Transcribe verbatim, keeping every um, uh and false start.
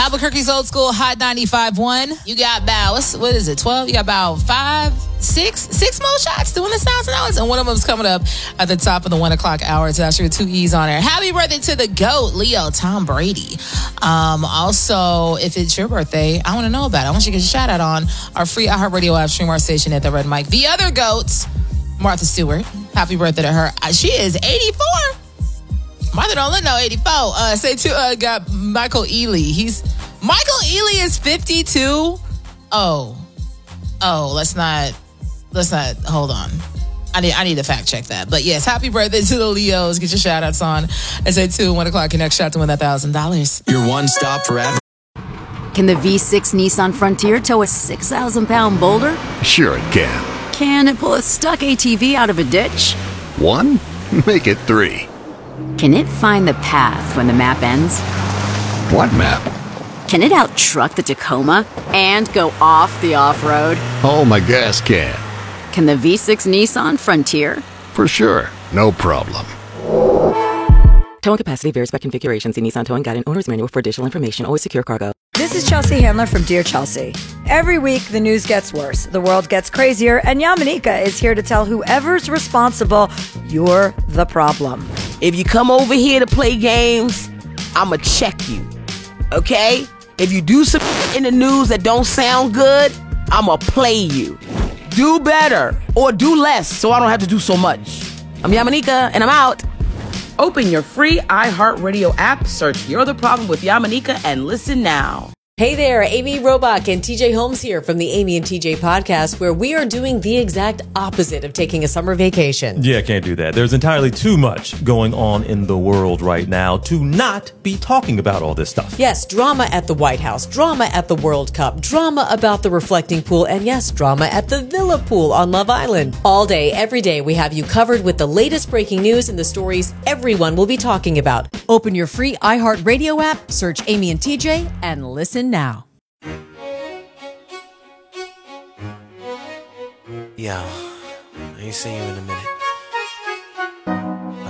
Albuquerque's Old School Hot ninety-five point one. You got about, what's, what is it, twelve? You got about five, six, six more shots doing the sounds and hours. And one of them's coming up at the top of the one o'clock hour. It's actually two E's on there. Happy birthday to the GOAT, Leo, Tom Brady. Um, also, if it's your birthday, I want to know about it. I want you to get a shout out on our free iHeartRadio app, stream our station at the Red Mic. The other GOAT, Martha Stewart. Happy birthday to her. She is eighty-four. Martha don't look no eighty-four. Uh, say to uh, got Michael Ealy. He's Michael Ealy is fifty-two. Oh, oh, let's not, let's not. Hold on. I need, I need to fact check that. But yes, happy birthday to the Leos. Get your shout outs on. I say two one o'clock. Your next shot to win that thousand dollars. Your one stop for ad. Can the V six Nissan Frontier tow a six thousand pound boulder? Sure it can. Can it pull a stuck A T V out of a ditch? One? Make it three. Can it find the path when the map ends? What map? Can it out-truck the Tacoma and go off the off-road? Oh, my gas can. Can the V six Nissan Frontier? For sure. No problem. Towing capacity varies by configuration. See Nissan Towing Guide and Owner's Manual for additional information. Always secure cargo. This is Chelsea Handler from Dear Chelsea. Every week, the news gets worse, the world gets crazier, and Yamanika is here to tell whoever's responsible, you're the problem. If you come over here to play games, I'ma check you, okay? If you do some in the news that don't sound good, I'ma play you. Do better or do less so I don't have to do so much. I'm Yamanika, and I'm out. Open your free iHeartRadio app, search You're the Problem with Yamanika, and listen now. Hey there, Amy Robach and T J Holmes here from the Amy and T J podcast, where we are doing the exact opposite of taking a summer vacation. Yeah, can't do that. There's entirely too much going on in the world right now to not be talking about all this stuff. Yes, drama at the White House, drama at the World Cup, drama about the reflecting pool, and yes, drama at the Villa Pool on Love Island. All day, every day, we have you covered with the latest breaking news and the stories everyone will be talking about. Open your free iHeartRadio app, search Amy and T J, and listen now. Yo, I ain't seen you in a minute.